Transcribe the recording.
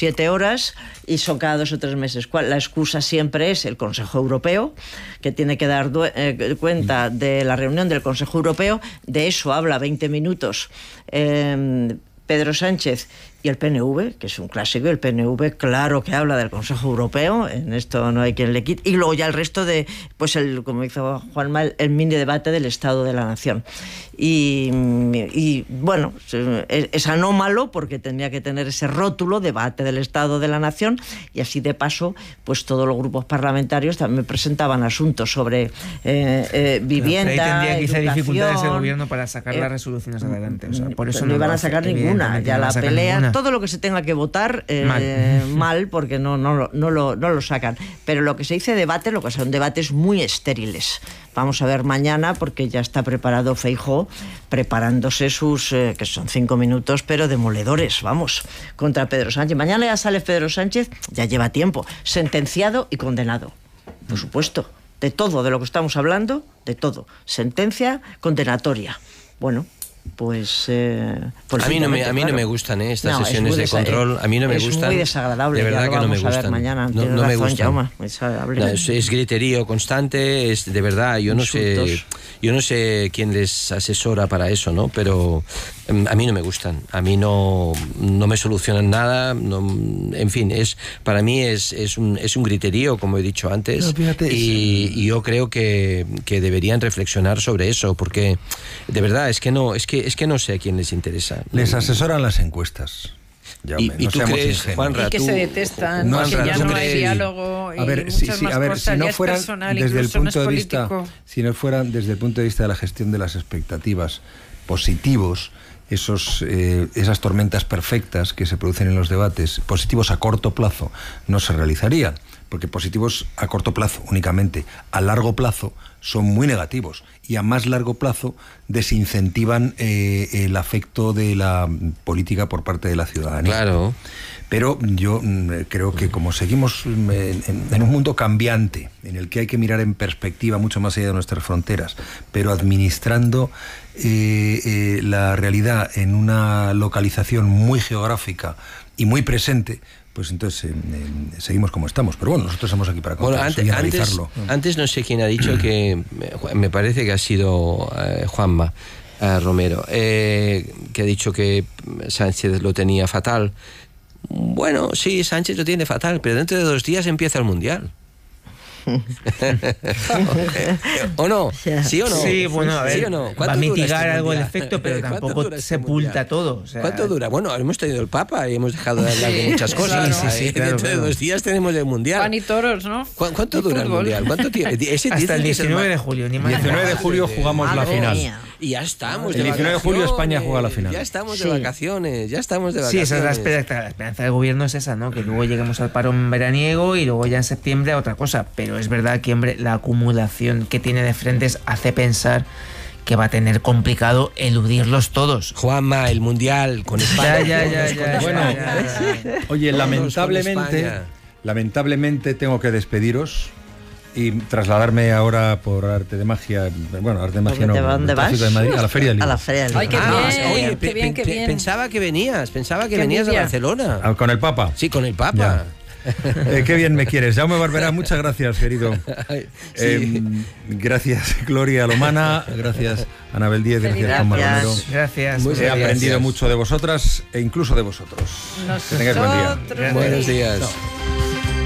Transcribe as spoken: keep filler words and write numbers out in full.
siete horas y son cada dos o tres meses. La excusa siempre es el Consejo Europeo, que tiene que dar eh, cuenta de la reunión del Consejo Europeo. De eso habla veinte minutos eh, Pedro Sánchez y el P N V, que es un clásico. El P N V, claro que habla del Consejo Europeo, en esto no hay quien le quite, y luego ya el resto de, pues el, como hizo Juanma, el, el mini debate del Estado de la Nación. Y, y bueno, es, es anómalo porque tenía que tener ese rótulo, debate del Estado de la Nación, y así de paso, pues todos los grupos parlamentarios también presentaban asuntos sobre eh, eh, vivienda, pero ahí tendría quizá educación, dificultades el gobierno para sacar eh, las resoluciones adelante. O sea, por eso no, no iban a hace, sacar ninguna, ya la pelea, ninguna. Todo lo que se tenga que votar eh, mal. mal, porque no, no, no, lo, no lo sacan. Pero lo que se dice debate, lo que son debates muy estériles. Vamos a ver mañana, porque ya está preparado Feijóo, preparándose sus, eh, que son cinco minutos, pero demoledores, vamos, contra Pedro Sánchez. Mañana ya sale Pedro Sánchez, ya lleva tiempo, sentenciado y condenado, por supuesto, de todo, de lo que estamos hablando, de todo. Sentencia condenatoria. Bueno, pues... Eh, a, mí no me, a mí no me gustan ¿eh? estas no, sesiones de control, a mí no me es gustan. Es muy desagradable, de verdad que no me gustan. Mañana, no, no me gustan. No, es, es griterío constante, es de verdad, yo no Insultos. sé yo no sé quién les asesora para eso, ¿no? Pero a mí no me gustan, a mí no, no me solucionan nada, no, en fin, es para mí es, es, un, es un griterío, como he dicho antes, no, fíjate, y, y yo creo que, que deberían reflexionar sobre eso, porque de verdad es que no, es que, es que no sé a quién les interesa. Les asesoran las encuestas. Ya, ¿Y, y no tú crees, Juanra, y que tú, se detestan, no, que ya no no hay crees, diálogo y a ver, muchas sí, sí, más a ver, cosas, si no ya fueran es personal, desde el punto no de vista, político. si no fueran desde el punto de vista de la gestión de las expectativas positivos, esos, eh, esas tormentas perfectas que se producen en los debates, positivos a corto plazo, no se realizarían, porque positivos a corto plazo únicamente, a largo plazo son muy negativos, y a más largo plazo desincentivan eh, el afecto de la política por parte de la ciudadanía. Claro. Pero yo mm, creo que como seguimos en, en, en un mundo cambiante, en el que hay que mirar en perspectiva mucho más allá de nuestras fronteras, pero administrando eh, eh, la realidad en una localización muy geográfica y muy presente, pues entonces eh, eh, seguimos como estamos. Pero bueno, nosotros estamos aquí para contar bueno, antes, y analizarlo. Antes, antes no sé quién ha dicho que, me parece que ha sido eh, Juanma eh, Romero, eh, que ha dicho que Sánchez lo tenía fatal. Bueno, sí, Sánchez lo tiene fatal, pero dentro de dos días empieza el Mundial. ¿O no? ¿Sí o no? Sí, bueno, a ver, ¿sí o no? va a mitigar este algo el efecto, pero tampoco sepulta este todo. O sea, ¿cuánto dura? Bueno, hemos tenido el Papa y hemos dejado de hablar de muchas cosas. Claro, sí, sí, claro, dentro claro. de dos días tenemos el Mundial. Pan y toros, ¿no? ¿Cu ¿Cuánto y dura fútbol. el Mundial? ¿Cuánto tiene? Ese hasta el diecinueve el de julio, ni más. diecinueve de julio jugamos Madre la final. mía. Y ya estamos el de diecinueve de julio España juega la final. Ya estamos sí. de vacaciones, ya estamos de Sí, vacaciones. esa es la esperanza, la esperanza del gobierno es esa, ¿no? Que luego lleguemos al parón veraniego y luego ya en septiembre a otra cosa. Pero es verdad que, hombre, la acumulación que tiene de frentes hace pensar que va a tener complicado eludirlos todos. Juanma, el Mundial con España. Ya, ya, ya, ya, Bueno, ya, ya, ya. Oye, Todos lamentablemente, con España. lamentablemente tengo que despediros y trasladarme ahora por arte de magia, bueno, arte de magia no, ¿De dónde vas? de Madrid, a la Feria del Libro. A la Feria del Libro. Ay, qué Ah, bien, oye, qué pe bien, qué pe bien. pensaba que venías, pensaba que Qué venías de envidia. Barcelona. Ah, con el Papa. Sí, con el Papa. Eh, qué bien me quieres. Jaume Barberá, muchas gracias, querido. Ay, sí. Eh, gracias, Gloria Lomana. Gracias, Anabel Díez. Gracias, Juanma Gracias. Romero. Gracias. Muy He bien. aprendido Gracias. mucho de vosotras e incluso de vosotros. Que tengáis buen día. Nosotros. Buenos días. No.